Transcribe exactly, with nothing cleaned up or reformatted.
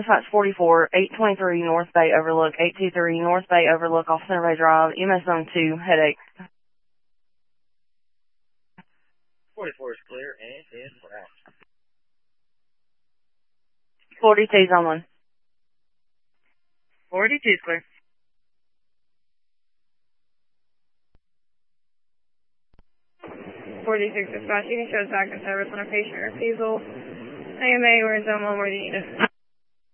Dispatch forty-four, eight twenty-three North Bay Overlook, eight two three North Bay Overlook off Center Bay Drive, E M S Zone two, headache. forty-four is clear and is out. forty-two is on one. forty-two is clear. forty-six dispatch, you can show back in service on a patient refusal. A M A, we're in zone one where you need us.